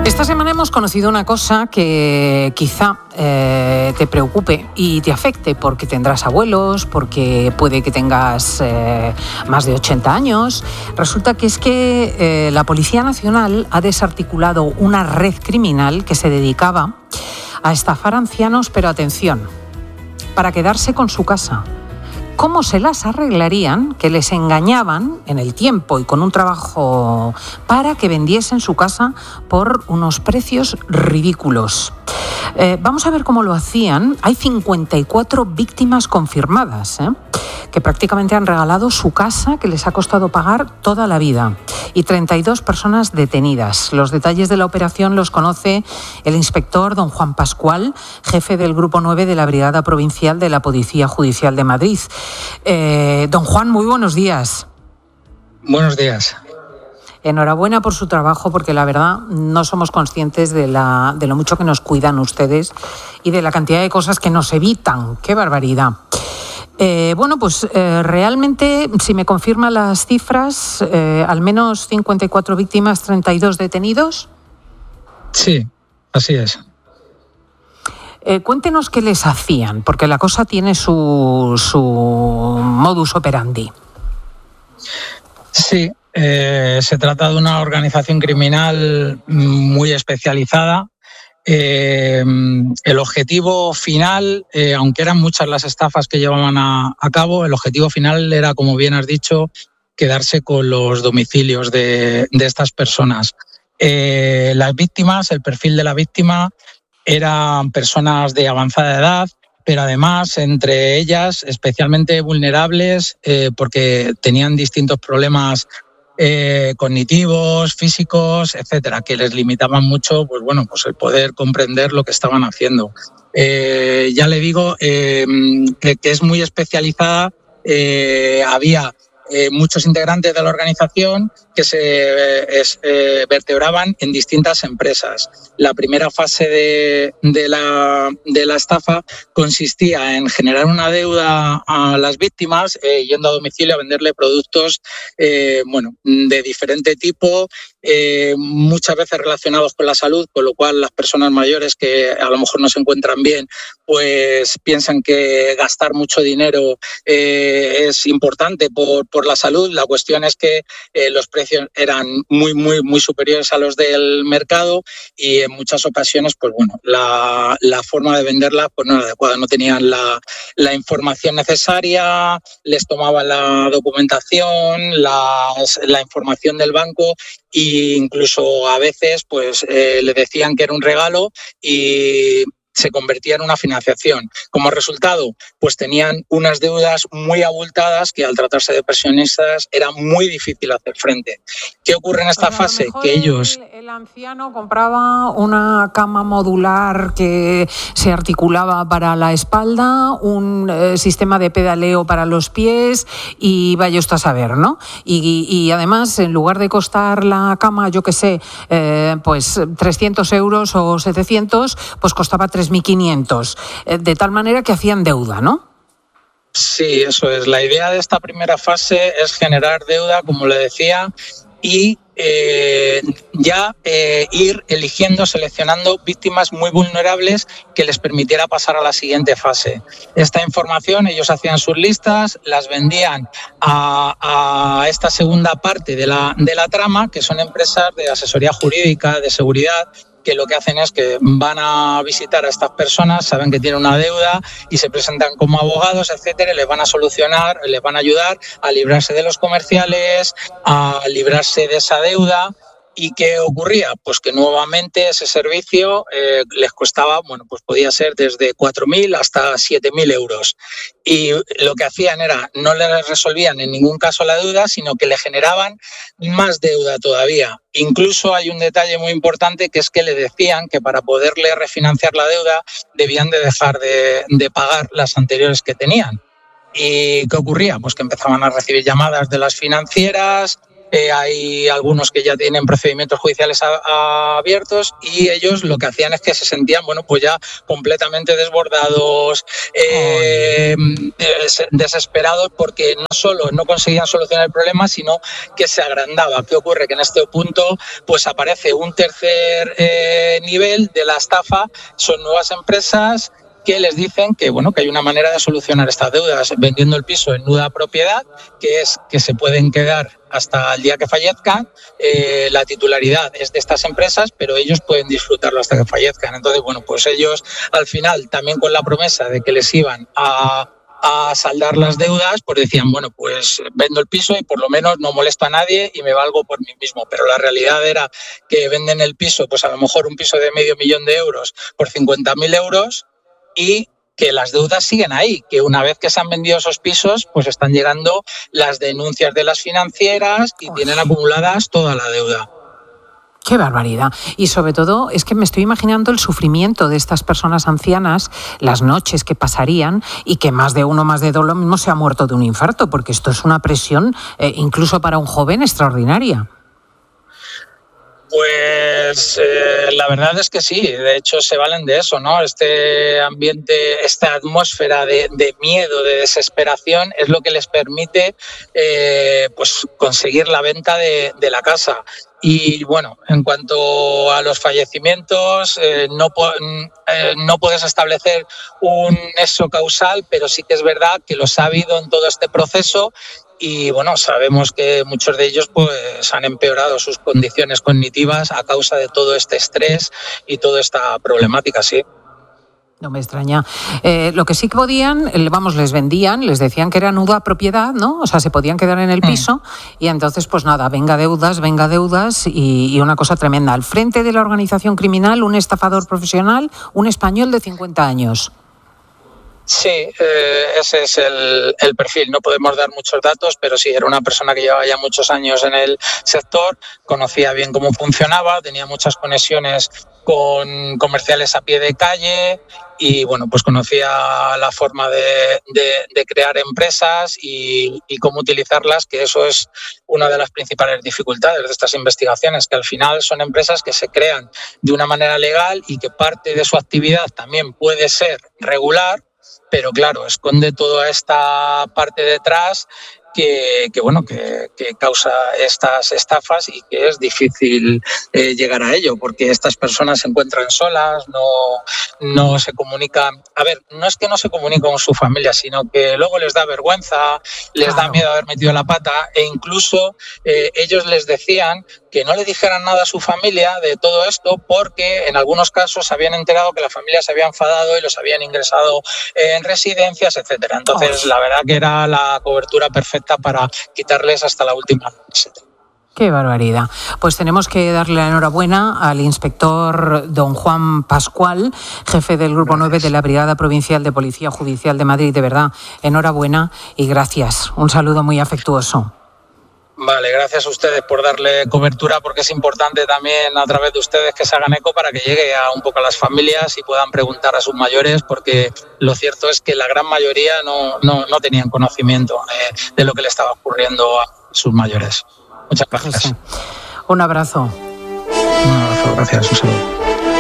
Esta semana hemos conocido una cosa que quizá te preocupe y te afecte porque tendrás abuelos, porque puede que tengas más de 80 años. Resulta que es que la Policía Nacional ha desarticulado una red criminal que se dedicaba a estafar ancianos, pero atención, para quedarse con su casa. ¿Cómo se las arreglarían? Que les engañaban en el tiempo y con un trabajo para que vendiesen su casa por unos precios ridículos. Vamos a ver cómo lo hacían. Hay 54 víctimas confirmadas, que prácticamente han regalado su casa, que les ha costado pagar toda la vida, y 32 personas detenidas. Los detalles de la operación los conoce el inspector don Juan Pascual, jefe del Grupo 9 de la Brigada Provincial de la Policía Judicial de Madrid. Don Juan, muy buenos días. Buenos días. Enhorabuena por su trabajo, porque la verdad no somos conscientes de lo mucho que nos cuidan ustedes y de la cantidad de cosas que nos evitan. ¡Qué barbaridad! Realmente, si me confirma las cifras, al menos 54 víctimas, 32 detenidos. Sí, así es. Cuéntenos qué les hacían, porque la cosa tiene su modus operandi. Sí, se trata de una organización criminal muy especializada. El objetivo final, aunque eran muchas las estafas que llevaban a cabo, el objetivo final era, como bien has dicho, quedarse con los domicilios de estas personas. Las víctimas, el perfil de la víctima, eran personas de avanzada edad, pero además entre ellas especialmente vulnerables porque tenían distintos problemas cognitivos, físicos, etcétera, que les limitaban mucho, pues el poder comprender lo que estaban haciendo. Ya le digo que es muy especializada. Había muchos integrantes de la organización que se vertebraban en distintas empresas. La primera fase de la estafa consistía en generar una deuda a las víctimas, yendo a domicilio a venderle productos de diferente tipo, muchas veces relacionados con la salud, con lo cual las personas mayores que a lo mejor no se encuentran bien, pues piensan que gastar mucho dinero es importante por la salud. La cuestión es que los precios eran muy superiores a los del mercado y en muchas ocasiones la forma de venderla pues no era adecuada, no tenían la información necesaria, les tomaban la documentación, la información del banco e incluso a veces le decían que era un regalo y se convertía en una financiación. Como resultado, pues tenían unas deudas muy abultadas que al tratarse de pensionistas era muy difícil hacer frente. ¿Qué ocurre en esta fase? Que ellos... El anciano compraba una cama modular que se articulaba para la espalda, un sistema de pedaleo para los pies y vaya usted a saber, ¿no? Y además, en lugar de costar la cama, yo qué sé, 300 euros o 700, pues costaba 3.500, de tal manera que hacían deuda, ¿no? Sí, eso es. La idea de esta primera fase es generar deuda, como le decía, y ir eligiendo, seleccionando víctimas muy vulnerables que les permitiera pasar a la siguiente fase. Esta información, ellos hacían sus listas, las vendían a esta segunda parte de la trama, que son empresas de asesoría jurídica, de seguridad, que lo que hacen es que van a visitar a estas personas, saben que tienen una deuda y se presentan como abogados, etcétera, y les van a solucionar, les van a ayudar a librarse de los comerciales, a librarse de esa deuda. ¿Y qué ocurría? Pues que nuevamente ese servicio les costaba, podía ser desde 4.000 hasta 7.000 euros. Y lo que hacían era, no les resolvían en ningún caso la deuda, sino que le generaban más deuda todavía. Incluso hay un detalle muy importante, que es que le decían que para poderle refinanciar la deuda debían de dejar de pagar las anteriores que tenían. ¿Y qué ocurría? Pues que empezaban a recibir llamadas de las financieras hay algunos que ya tienen procedimientos judiciales abiertos, y ellos lo que hacían es que se sentían, bueno, pues ya completamente desbordados, desesperados, porque no solo no conseguían solucionar el problema, sino que se agrandaba. ¿Qué ocurre? Que en este punto pues aparece un tercer nivel de la estafa. Son nuevas empresas que les dicen que, bueno, que hay una manera de solucionar estas deudas vendiendo el piso en nuda propiedad, que es que se pueden quedar hasta el día que fallezcan. La titularidad es de estas empresas, pero ellos pueden disfrutarlo hasta que fallezcan. Entonces, bueno, pues ellos al final, también con la promesa de que les iban a saldar las deudas, pues decían, bueno, pues vendo el piso y por lo menos no molesto a nadie y me valgo por mí mismo. Pero la realidad era que venden el piso, pues a lo mejor un piso de €500,000 por 50.000 euros, y que las deudas siguen ahí, que una vez que se han vendido esos pisos, pues están llegando las denuncias de las financieras y tienen acumuladas toda la deuda. ¡Qué barbaridad! Y sobre todo es que me estoy imaginando el sufrimiento de estas personas ancianas, las noches que pasarían, y que más de uno, más de dos, lo mismo se ha muerto de un infarto, porque esto es una presión, incluso para un joven, extraordinaria. Pues la verdad es que sí, de hecho se valen de eso, ¿no? Este ambiente, esta atmósfera de miedo, de desesperación, es lo que les permite pues conseguir la venta de la casa. Y bueno, en cuanto a los fallecimientos, no puedes establecer un nexo causal, pero sí que es verdad que los ha habido en todo este proceso. Y bueno, sabemos que muchos de ellos pues han empeorado sus condiciones cognitivas a causa de todo este estrés y toda esta problemática, sí. No me extraña. Lo que sí que podían, les vendían, les decían que era nuda propiedad, ¿no? O sea, se podían quedar en el piso y entonces, pues nada, venga deudas y una cosa tremenda. Al frente de la organización criminal, un estafador profesional, un español de 50 años. Sí, ese es el perfil. No podemos dar muchos datos, pero sí, era una persona que llevaba ya muchos años en el sector, conocía bien cómo funcionaba, tenía muchas conexiones con comerciales a pie de calle y, bueno, pues conocía la forma de crear empresas y cómo utilizarlas, que eso es una de las principales dificultades de estas investigaciones, que al final son empresas que se crean de una manera legal y que parte de su actividad también puede ser regular, pero claro, esconde toda esta parte detrás que causa estas estafas y que es difícil llegar a ello, porque estas personas se encuentran solas, no se comunican. A ver, no es que no se comuniquen con su familia, sino que luego les da vergüenza, les da miedo haber metido la pata, e incluso ellos les decían que no le dijeran nada a su familia de todo esto, porque en algunos casos se habían enterado que la familia se había enfadado y los habían ingresado en residencias, etcétera. Entonces, la verdad que era la cobertura perfecta para quitarles hasta la última. ¡Qué barbaridad! Pues tenemos que darle la enhorabuena al inspector don Juan Pascual, jefe del Grupo 9 de la Brigada Provincial de Policía Judicial de Madrid. De verdad, enhorabuena y gracias. Un saludo muy afectuoso. Vale, gracias a ustedes por darle cobertura, porque es importante también a través de ustedes que se hagan eco para que llegue a un poco a las familias y puedan preguntar a sus mayores, porque lo cierto es que la gran mayoría no tenían conocimiento de lo que le estaba ocurriendo a sus mayores. Muchas gracias. Un abrazo. Un abrazo, gracias. Un saludo.